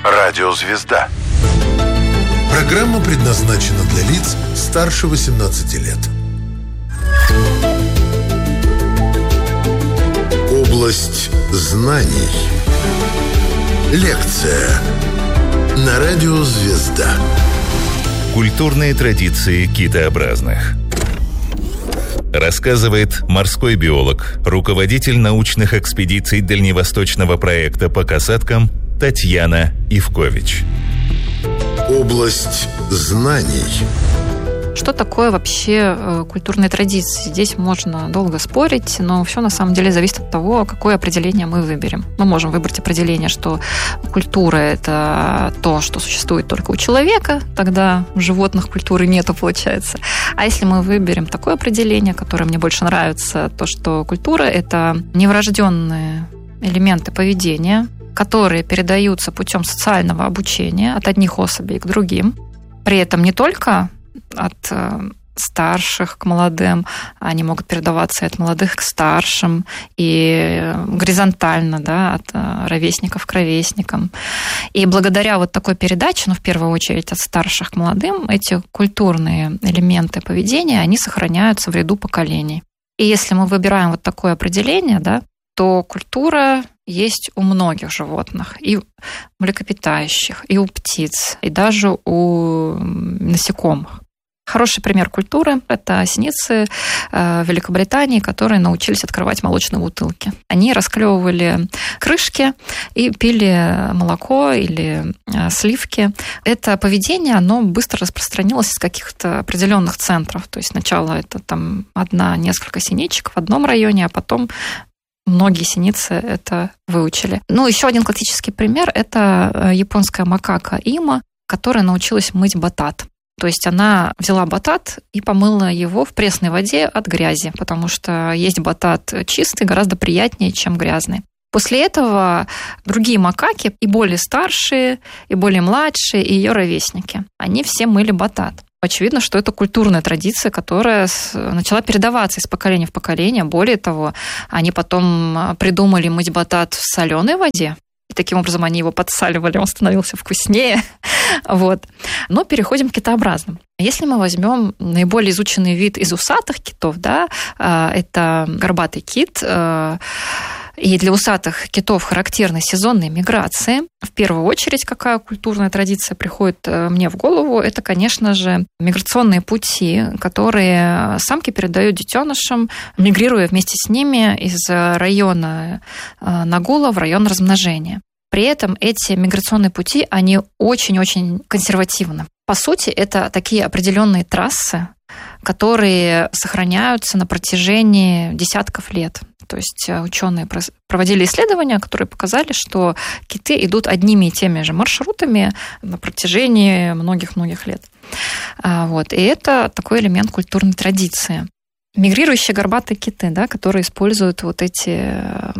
Радиозвезда. Программа предназначена для лиц старше 18 лет. Область знаний. Лекция на Радиозвезда. Культурные традиции китообразных. Рассказывает морской биолог, руководитель научных экспедиций дальневосточного проекта по касаткам Татьяна Ивкович. Область знаний. Что такое вообще культурные традиции? Здесь можно долго спорить, но все на самом деле зависит от того, какое определение мы выберем. Мы можем выбрать определение, что культура – это то, что существует только у человека, тогда у животных культуры нету, получается. А если мы выберем такое определение, которое мне больше нравится, то, что культура – это неврожденные элементы поведения, которые передаются путем социального обучения от одних особей к другим, при этом не только от старших к молодым, они могут передаваться от молодых к старшим и горизонтально, да, от ровесников к ровесникам. И благодаря вот такой передаче, в первую очередь от старших к молодым, эти культурные элементы поведения, они сохраняются в ряду поколений. И если мы выбираем вот такое определение, да, то культура есть у многих животных, и у млекопитающих, и у птиц, и даже у насекомых. Хороший пример культуры – это синицы в Великобритании, которые научились открывать молочные бутылки. Они расклевывали крышки и пили молоко или сливки. Это поведение, оно быстро распространилось из каких-то определенных центров. То есть сначала это там несколько синичек в одном районе, а потом многие синицы это выучили. Еще один классический пример – это японская макака Има, которая научилась мыть батат. То есть она взяла батат и помыла его в пресной воде от грязи, потому что есть батат чистый гораздо приятнее, чем грязный. После этого другие макаки, и более старшие, и более младшие, и ее ровесники, они все мыли батат. Очевидно, что это культурная традиция, которая начала передаваться из поколения в поколение. Более того, они потом придумали мыть батат в соленой воде. И таким образом они его подсаливали, он становился вкуснее. Вот. Но переходим к китообразным. Если мы возьмем наиболее изученный вид из усатых китов, да, это горбатый кит. И для усатых китов характерны сезонные миграции. В первую очередь, какая культурная традиция приходит мне в голову, это, конечно же, миграционные пути, которые самки передают детенышам, мигрируя вместе с ними из района нагула в район размножения. При этом эти миграционные пути, они очень-очень консервативны. По сути, это такие определенные трассы, которые сохраняются на протяжении десятков лет. То есть ученые проводили исследования, которые показали, что киты идут одними и теми же маршрутами на протяжении многих-многих лет. Вот. И это такой элемент культурной традиции. Мигрирующие горбатые киты, да, которые используют вот эти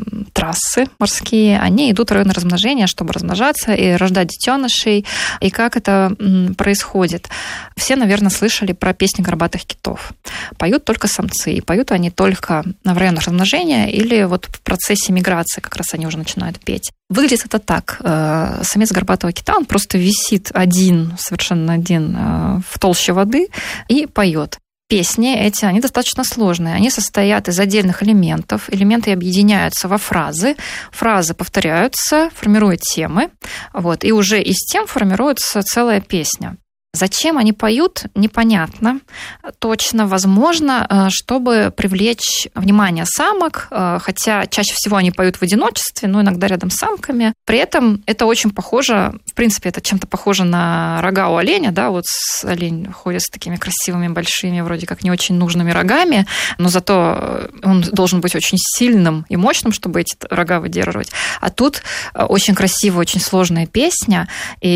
трассы морские, они идут в район размножения, чтобы размножаться и рождать детенышей. И как это происходит? Все, наверное, слышали про песни горбатых китов. Поют только самцы, и поют они только в районах размножения или вот в процессе миграции как раз они уже начинают петь. Выглядит это так. Самец горбатого кита, он просто висит совершенно один в толще воды и поет. Песни эти, они достаточно сложные. Они состоят из отдельных элементов. Элементы объединяются во фразы. Фразы повторяются, формируют темы. Вот, и уже из тем формируется целая песня. Зачем они поют, непонятно. Точно, возможно, чтобы привлечь внимание самок, хотя чаще всего они поют в одиночестве, но иногда рядом с самками. При этом это очень похоже, в принципе, это чем-то похоже на рога у оленя, да, вот олень ходит с такими красивыми, большими, вроде как не очень нужными рогами, но зато он должен быть очень сильным и мощным, чтобы эти рога выдерживать. А тут очень красивая, очень сложная песня,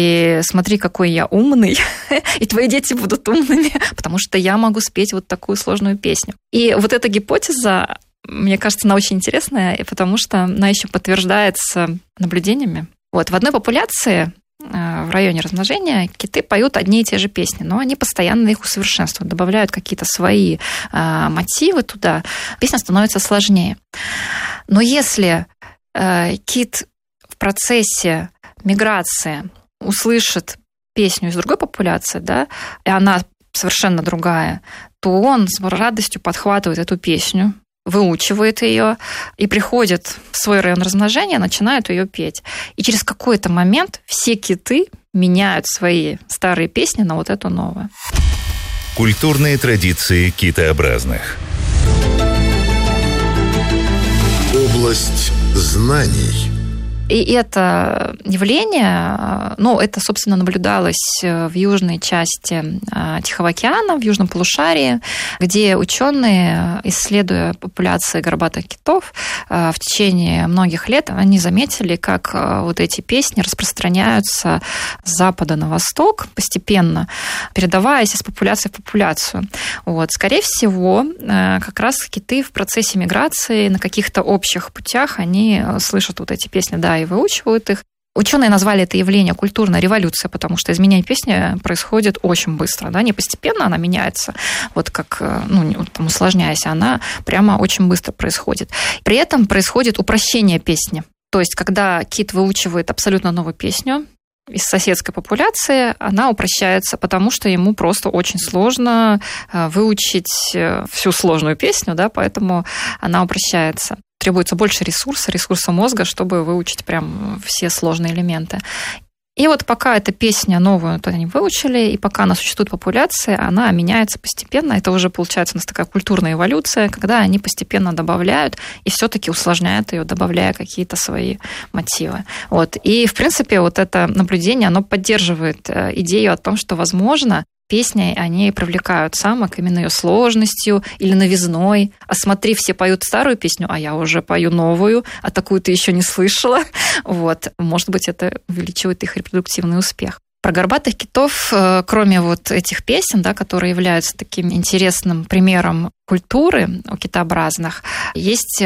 и смотри, какой я умный, и твои дети будут умными, потому что я могу спеть вот такую сложную песню. И вот эта гипотеза, мне кажется, она очень интересная, потому что она еще подтверждается наблюдениями. Вот, в одной популяции в районе размножения киты поют одни и те же песни, но они постоянно их усовершенствуют, добавляют какие-то свои мотивы туда, песня становится сложнее. Но если кит в процессе миграции услышит песню из другой популяции, да, и она совершенно другая, то он с радостью подхватывает эту песню, выучивает ее и приходит в свой район размножения, начинает ее петь. И через какой-то момент все киты меняют свои старые песни на вот эту новую. Культурные традиции китообразных. Область знаний. И это явление, это, собственно, наблюдалось в южной части Тихого океана, в южном полушарии, где ученые, исследуя популяции горбатых китов, в течение многих лет они заметили, как вот эти песни распространяются с запада на восток, постепенно передаваясь из популяции в популяцию. Скорее всего, как раз киты в процессе миграции на каких-то общих путях, они слышат вот эти песни, да, и выучивают их. Ученые назвали это явление культурная революция, потому что изменение песни происходит очень быстро, да, не постепенно она меняется, усложняясь, она прямо очень быстро происходит. При этом происходит упрощение песни. То есть, когда кит выучивает абсолютно новую песню из соседской популяции, она упрощается, потому что ему просто очень сложно выучить всю сложную песню, да, поэтому она упрощается. Требуется больше ресурса мозга, чтобы выучить прям все сложные элементы. И вот пока эта песня новую они выучили, и пока она существует в популяции, она меняется постепенно. Это уже получается у нас такая культурная эволюция, когда они постепенно добавляют и все-таки усложняют ее, добавляя какие-то свои мотивы. И, в принципе, вот это наблюдение, оно поддерживает идею о том, что, возможно, песни, они привлекают самок именно ее сложностью или новизной. А смотри, все поют старую песню, а я уже пою новую, а такую ты еще не слышала. Может быть, это увеличивает их репродуктивный успех. Про горбатых китов, кроме этих песен, да, которые являются таким интересным примером культуры у китообразных, есть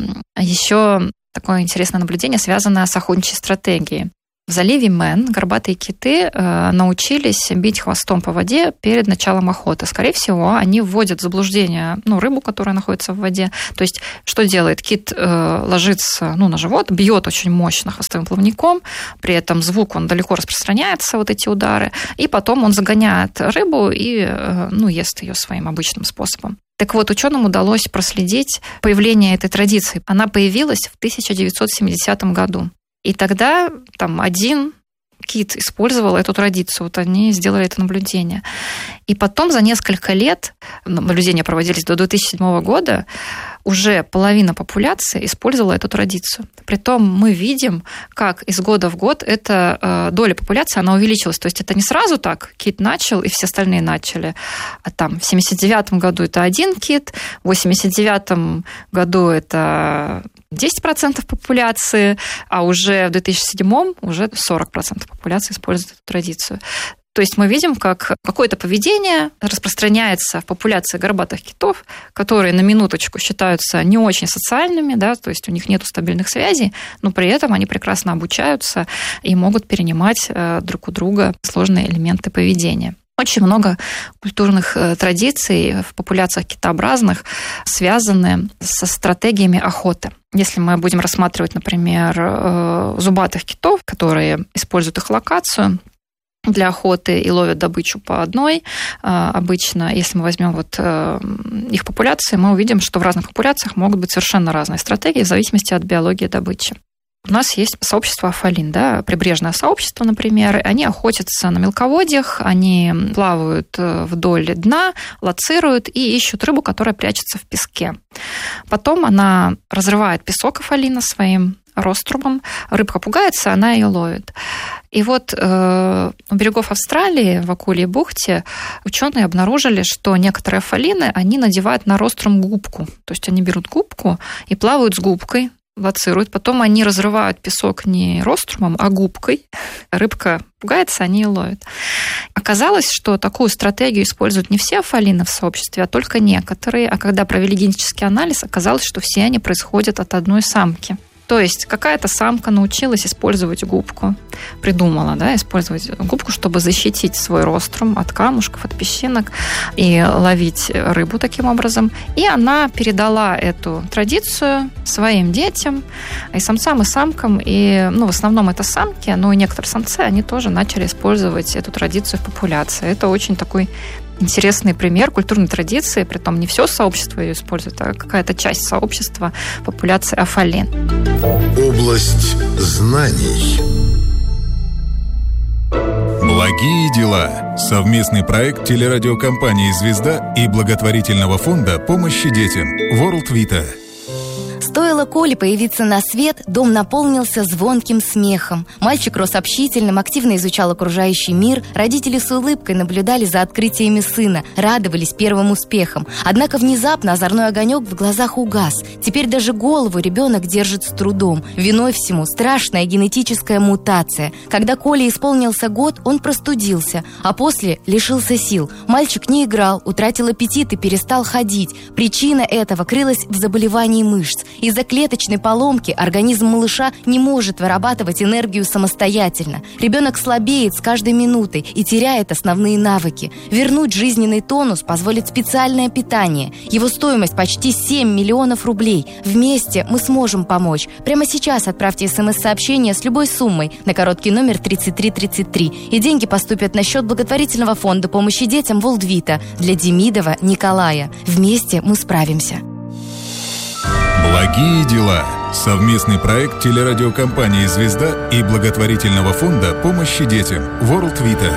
еще такое интересное наблюдение, связанное с охотничьей стратегией. В заливе Мэн горбатые киты научились бить хвостом по воде перед началом охоты. Скорее всего, они вводят в заблуждение рыбу, которая находится в воде. То есть, что делает? Кит ложится на живот, бьет очень мощно хвостовым плавником, при этом звук, он далеко распространяется, эти удары, и потом он загоняет рыбу и ест ее своим обычным способом. Так вот, ученым удалось проследить появление этой традиции. Она появилась в 1970 году. И тогда один кит использовал эту традицию. Они сделали это наблюдение. И потом за несколько лет, наблюдения проводились до 2007 года, уже половина популяции использовала эту традицию. Притом мы видим, как из года в год эта доля популяции, она увеличилась. То есть это не сразу так, кит начал, и все остальные начали. А в 1979 году это один кит, в 1989 году это 10% популяции, а уже в 2007 уже 40% популяции используют эту традицию. То есть мы видим, как какое-то поведение распространяется в популяции горбатых китов, которые на минуточку считаются не очень социальными, да, то есть у них нет стабильных связей, но при этом они прекрасно обучаются и могут перенимать друг у друга сложные элементы поведения. Очень много культурных традиций в популяциях китообразных связаны со стратегиями охоты. Если мы будем рассматривать, например, зубатых китов, которые используют эхолокацию для охоты и ловят добычу по одной, обычно, если мы возьмем их популяции, мы увидим, что в разных популяциях могут быть совершенно разные стратегии в зависимости от биологии добычи. У нас есть сообщество афалин, да, прибрежное сообщество, например. Они охотятся на мелководьях, они плавают вдоль дна, лоцируют и ищут рыбу, которая прячется в песке. Потом она разрывает песок афалина своим рострумом, рыбка пугается, она ее ловит. И у берегов Австралии, в Акульей бухте, ученые обнаружили, что некоторые афалины, они надевают на рострум губку. То есть они берут губку и плавают с губкой, лоцируют. Потом они разрывают песок не рострумом, а губкой. Рыбка пугается, они ее ловят. Оказалось, что такую стратегию используют не все афалины в сообществе, а только некоторые. А когда провели генетический анализ, оказалось, что все они происходят от одной самки. То есть какая-то самка научилась использовать губку, придумала, использовать губку, чтобы защитить свой рострум от камушков, от песчинок и ловить рыбу таким образом. И она передала эту традицию своим детям, и самцам, и самкам. И, в основном это самки, но и некоторые самцы, они тоже начали использовать эту традицию в популяции. Это очень такой интересный пример культурной традиции, притом не все сообщество ее использует, а какая-то часть сообщества популяции афалин. Область знаний. Благие дела. Совместный проект телерадиокомпании «Звезда» и благотворительного фонда помощи детям World Vita. Стоило Коле появиться на свет, дом наполнился звонким смехом. Мальчик рос общительным, активно изучал окружающий мир. Родители с улыбкой наблюдали за открытиями сына, радовались первым успехам. Однако внезапно озорной огонек в глазах угас. Теперь даже голову ребенок держит с трудом. Виной всему страшная генетическая мутация. Когда Коле исполнился год, он простудился, а после лишился сил. Мальчик не играл, утратил аппетит и перестал ходить. Причина этого крылась в заболевании мышц. Из-за клеточной поломки организм малыша не может вырабатывать энергию самостоятельно. Ребенок слабеет с каждой минутой и теряет основные навыки. Вернуть жизненный тонус позволит специальное питание. Его стоимость почти 7 миллионов рублей. Вместе мы сможем помочь. Прямо сейчас отправьте СМС-сообщение с любой суммой на короткий номер 3333. И деньги поступят на счет благотворительного фонда помощи детям World Vita для Демидова Николая. Вместе мы справимся. Благие дела. Совместный проект телерадиокомпании «Звезда» и благотворительного фонда помощи детям World Vita.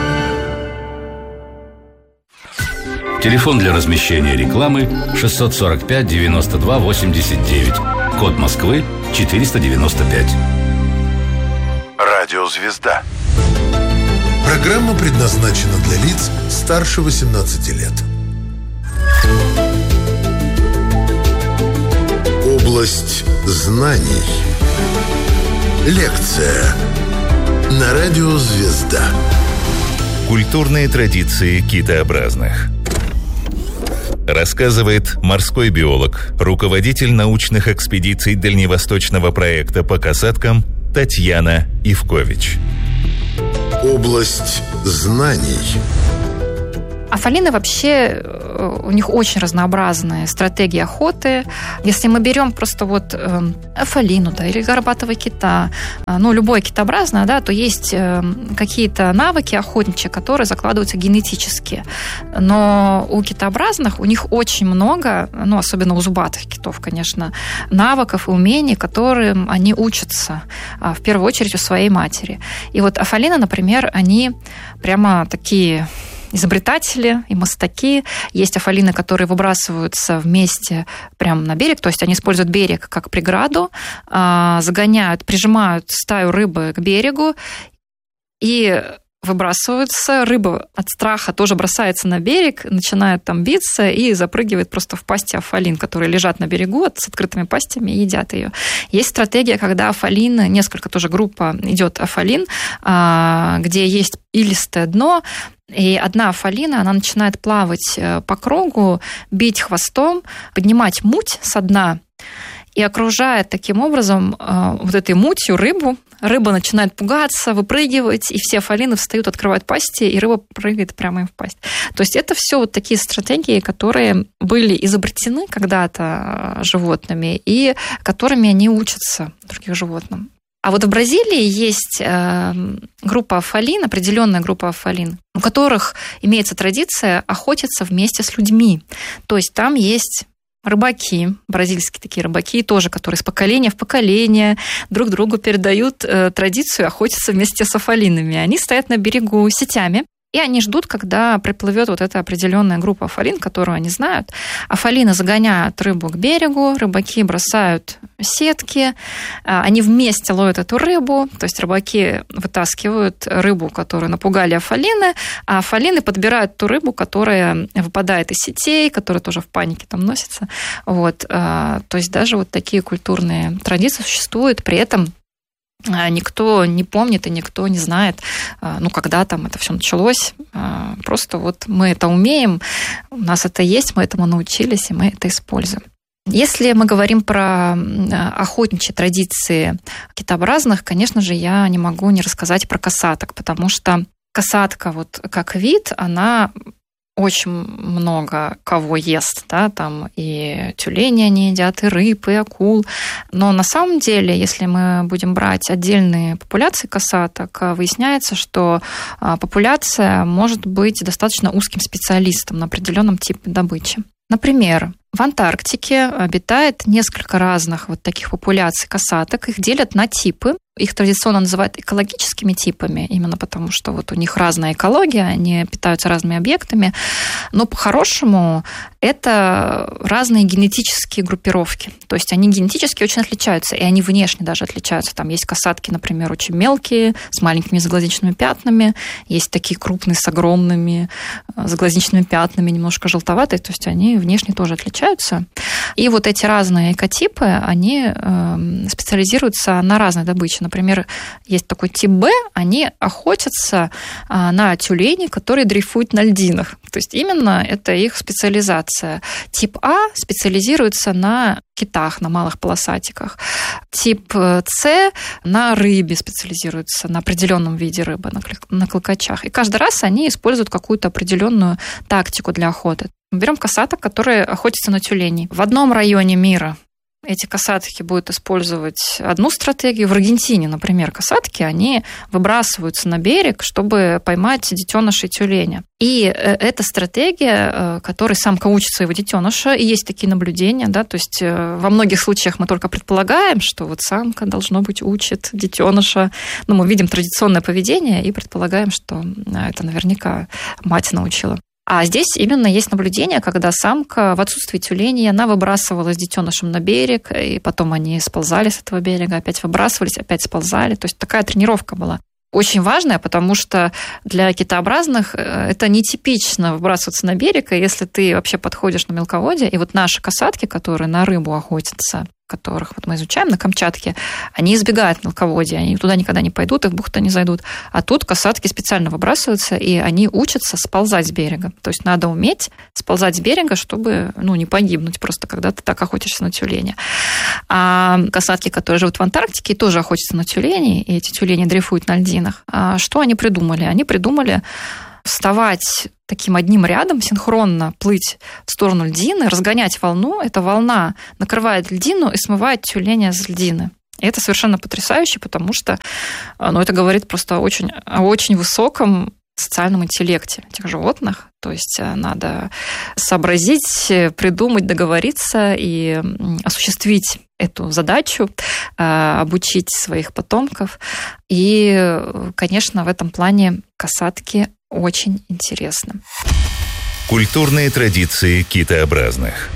Телефон для размещения рекламы 645 92 89. Код Москвы 495. Радио «Звезда». Программа предназначена для лиц старше 18 лет. Область знаний. Лекция на радио «Звезда». Культурные традиции китообразных. Рассказывает морской биолог, руководитель научных экспедиций дальневосточного проекта по касаткам Татьяна Ивкович. Область знаний. Афалины вообще, у них очень разнообразные стратегии охоты. Если мы берем просто афалину, или горбатого кита, любое китообразное, то есть какие-то навыки охотничьи, которые закладываются генетически. Но у китообразных, у них очень много, особенно у зубатых китов, конечно, навыков и умений, которым они учатся, в первую очередь у своей матери. И афалины, например, они прямо такие изобретатели и мастаки. Есть афалины, которые выбрасываются вместе прямо на берег, то есть они используют берег как преграду, загоняют, прижимают стаю рыбы к берегу и выбрасываются. Рыба от страха тоже бросается на берег, начинает там биться и запрыгивает просто в пасти афалин, которые лежат на берегу с открытыми пастями и едят ее. Есть стратегия, когда афалины, несколько тоже группа идет афалин, где есть илистое дно, и одна афалина, она начинает плавать по кругу, бить хвостом, поднимать муть со дна и окружает таким образом этой мутью рыбу. Рыба начинает пугаться, выпрыгивать, и все афалины встают, открывают пасти, и рыба прыгает прямо им в пасть. То есть это все такие стратегии, которые были изобретены когда-то животными, и которыми они учатся других животным. А в Бразилии есть группа афалин, определенная группа афалин, у которых имеется традиция охотиться вместе с людьми. То есть там есть рыбаки, бразильские такие рыбаки тоже, которые с поколения в поколение друг другу передают традицию охотиться вместе с афалинами. Они стоят на берегу сетями, и они ждут, когда приплывет эта определенная группа афалин, которую они знают. Афалины загоняют рыбу к берегу, рыбаки бросают сетки, они вместе ловят эту рыбу, то есть рыбаки вытаскивают рыбу, которую напугали афалины, а афалины подбирают ту рыбу, которая выпадает из сетей, которая тоже в панике там носится. То есть даже такие культурные традиции существуют, при этом никто не помнит и никто не знает, когда там это все началось. Просто мы это умеем, у нас это есть, мы этому научились, и мы это используем. Если мы говорим про охотничьи традиции китообразных, конечно же, я не могу не рассказать про касаток, потому что касатка вот как вид, она очень много кого ест, да, там и тюлени они едят, и рыб, и акул. Но на самом деле, если мы будем брать отдельные популяции касаток, выясняется, что популяция может быть достаточно узким специалистом на определенном типе добычи. Например, в Антарктике обитает несколько разных вот таких популяций касаток. Их делят на типы. Их традиционно называют экологическими типами, именно потому что вот у них разная экология, они питаются разными объектами. Но по-хорошему это разные генетические группировки. То есть они генетически очень отличаются, и они внешне даже отличаются. Там есть касатки, например, очень мелкие, с маленькими заглазничными пятнами. Есть такие крупные с огромными заглазничными пятнами, немножко желтоватые. То есть они внешне тоже отличаются. И вот эти разные экотипы, они специализируются на разной добыче. Например, есть такой тип Б, они охотятся на тюленей, которые дрейфуют на льдинах. То есть именно это их специализация. Тип А специализируется на китах, на малых полосатиках. Тип С на рыбе специализируется, на определенном виде рыбы, на клыкачах. И каждый раз они используют какую-то определенную тактику для охоты. Мы берем касаток, которые охотятся на тюленей. В одном районе мира эти касатки будут использовать одну стратегию. В Аргентине, например, касатки, они выбрасываются на берег, чтобы поймать детенышей тюленя. И эта стратегия, которой самка учит своего детеныша, и есть такие наблюдения, да, то есть во многих случаях мы только предполагаем, что вот самка, должно быть, учит детеныша. Но мы видим традиционное поведение и предполагаем, что это наверняка мать научила. А здесь именно есть наблюдение, когда самка в отсутствии тюленей, она выбрасывалась с детенышем на берег, и потом они сползали с этого берега, опять выбрасывались, опять сползали. То есть такая тренировка была. Очень важная, потому что для китообразных это нетипично выбрасываться на берег, и если ты вообще подходишь на мелководье, и вот наши касатки, которые на рыбу охотятся, которых вот мы изучаем на Камчатке, они избегают мелководья, они туда никогда не пойдут, и в бухту не зайдут. А тут касатки специально выбрасываются, и они учатся сползать с берега. То есть надо уметь сползать с берега, чтобы не погибнуть просто, когда ты так охотишься на тюленя. А касатки, которые живут в Антарктике, тоже охотятся на тюленей, и эти тюлени дрейфуют на льдинах. А что они придумали? Они придумали вставать таким одним рядом, синхронно плыть в сторону льдины, разгонять волну. Эта волна накрывает льдину и смывает тюленя с льдины. И это совершенно потрясающе, потому что это говорит просто о очень высоком социальном интеллекте этих животных. То есть надо сообразить, придумать, договориться и осуществить эту задачу, обучить своих потомков. И, конечно, в этом плане касатки очень интересно. Культурные традиции китообразных.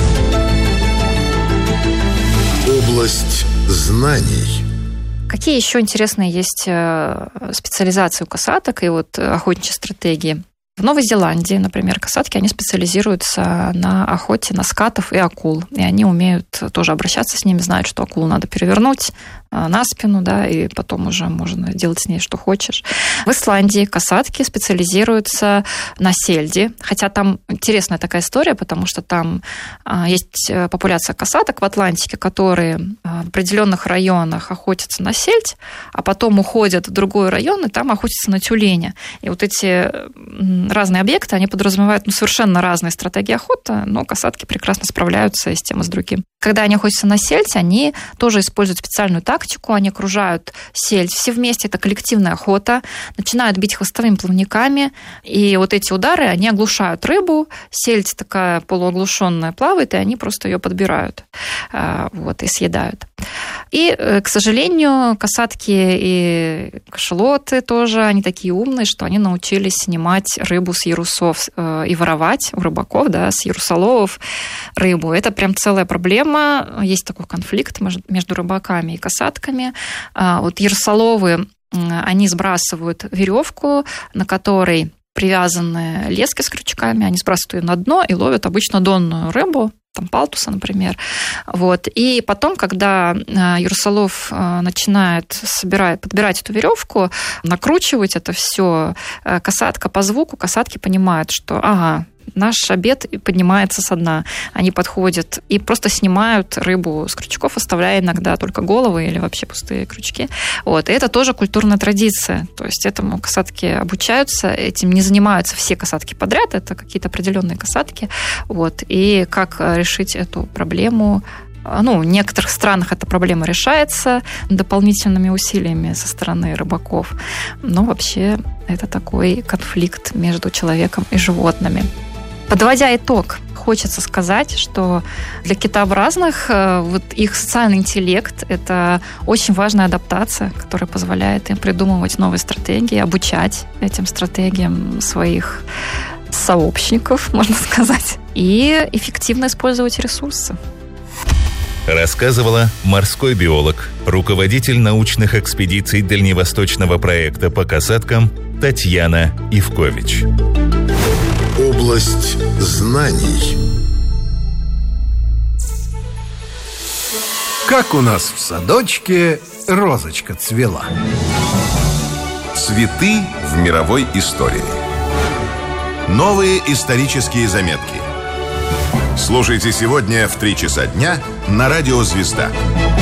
Область знаний. Какие еще интересные есть специализации у касаток и вот охотничьи стратегии? В Новой Зеландии, например, касатки, они специализируются на охоте на скатов и акул. И они умеют тоже обращаться с ними, знают, что акулу надо перевернуть на спину, да, и потом уже можно делать с ней что хочешь. В Исландии касатки специализируются на сельди. Хотя там интересная такая история, потому что там есть популяция касаток в Атлантике, которые в определенных районах охотятся на сельдь, а потом уходят в другой район, и там охотятся на тюленя. И вот эти разные объекты, они подразумевают совершенно разные стратегии охоты, но касатки прекрасно справляются и с тем, и с другим. Когда они охотятся на сельдь, они тоже используют специальную тактику, они окружают сельдь все вместе, это коллективная охота, начинают бить хвостовыми плавниками, и вот эти удары, они оглушают рыбу, сельдь такая полуоглушенная плавает, и они просто ее подбирают и съедают. И, к сожалению, касатки и кашалоты тоже, они такие умные, что они научились снимать рыбу с ярусов и воровать у рыбаков, да, с ярусоловов рыбу. Это прям целая проблема. Есть такой конфликт между рыбаками и касатками. Вот ярусоловы, они сбрасывают веревку, на которой привязаны лески с крючками, они сбрасывают ее на дно и ловят обычно донную рыбу, там палтуса, например. И потом, когда ярусолов начинает подбирать эту веревку, накручивать это все, касатка по звуку, касатки понимают, что Наш обед поднимается со дна. Они подходят и просто снимают рыбу с крючков, оставляя иногда только головы или вообще пустые крючки. Вот. И это тоже культурная традиция. То есть этому касатки обучаются, этим не занимаются все касатки подряд, это какие-то определенные касатки. Вот. И как решить эту проблему? В некоторых странах эта проблема решается дополнительными усилиями со стороны рыбаков. Но вообще это такой конфликт между человеком и животными. Подводя итог, хочется сказать, что для китообразных их социальный интеллект – это очень важная адаптация, которая позволяет им придумывать новые стратегии, обучать этим стратегиям своих сообщников, можно сказать, и эффективно использовать ресурсы. Рассказывала морской биолог, руководитель научных экспедиций дальневосточного проекта по касаткам Татьяна Ивкович. Область знаний. Как у нас в садочке розочка цвела. Цветы в мировой истории. Новые исторические заметки. Слушайте сегодня в 3 часа дня на радио «Звезда».